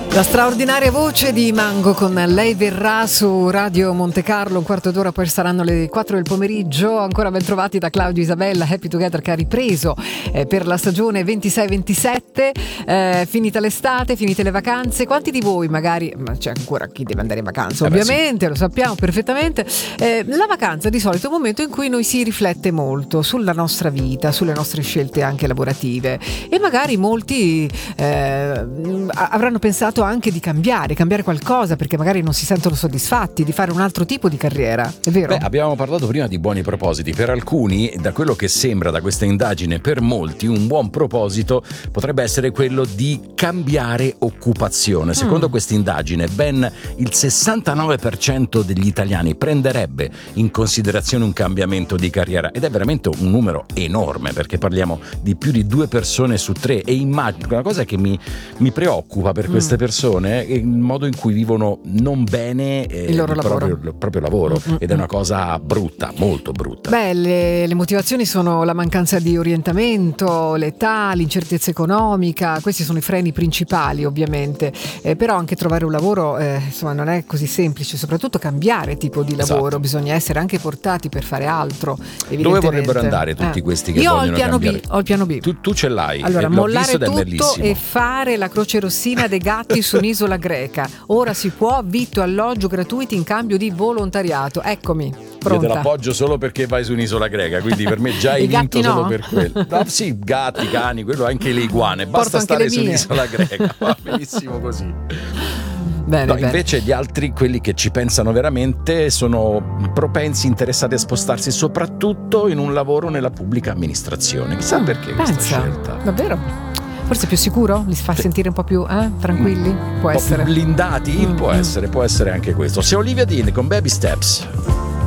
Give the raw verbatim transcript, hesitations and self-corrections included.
La straordinaria voce di Mango con Lei verrà su Radio Monte Carlo, un quarto d'ora, poi saranno le quattro del pomeriggio. Ancora ben trovati da Claudio Isabella, Happy Together, che ha ripreso eh, per la stagione ventisei ventisette, eh, finita l'estate, finite le vacanze. Quanti di voi magari, ma c'è ancora chi deve andare in vacanza, eh beh, ovviamente, sì. Lo sappiamo perfettamente, eh, la vacanza di solito è un momento in cui noi si riflette molto sulla nostra vita, sulle nostre scelte anche lavorative, e magari molti eh, avranno pensato anche di cambiare, cambiare qualcosa, perché magari non si sentono soddisfatti, di fare un altro tipo di carriera, è vero? Beh, abbiamo parlato prima di buoni propositi. Per alcuni, da quello che sembra da questa indagine, per molti un buon proposito potrebbe essere quello di cambiare occupazione. Secondo mm. questa indagine, ben il sessantanove per cento degli italiani prenderebbe in considerazione un cambiamento di carriera, ed è veramente un numero enorme, perché parliamo di più di due persone su tre. E immagino, una cosa che mi, mi preoccupa per queste persone persone, il modo in cui vivono non bene eh, il loro il lavoro, proprio, il proprio lavoro mm-hmm. ed è una cosa brutta, molto brutta. Beh, le, le motivazioni sono la mancanza di orientamento, l'età, l'incertezza economica. Questi sono i freni principali, ovviamente, eh, però anche trovare un lavoro eh, insomma non è così semplice, soprattutto cambiare tipo di lavoro, esatto. Bisogna essere anche portati per fare altro. Dove vorrebbero andare tutti eh. questi che Io vogliono ho il piano cambiare? B, ho il piano B. Tu, tu ce l'hai. Allora, L'ho mollare visto ed è tutto bellissimo. e fare la Croce Rossina dei gatti su un'isola greca. Ora si può, vitto e alloggio gratuiti in cambio di volontariato. Eccomi, pronta. Io te l'appoggio solo perché vai su un'isola greca, quindi per me già hai vinto no? solo per quello. No, sì, gatti, cani, quello, anche le iguane. Basta stare su un'isola greca, va benissimo così. Bene, no, bene. Invece gli altri, quelli che ci pensano veramente, sono propensi, interessati a spostarsi soprattutto in un lavoro nella pubblica amministrazione. Chissà mm, perché pensa, questa scelta. Davvero? Forse più sicuro? Li fa sentire un po' più eh, tranquilli? Può un po' essere. più blindati? Mm, può mm. essere, può essere anche questo. C'è Olivia Dean con Baby Steps.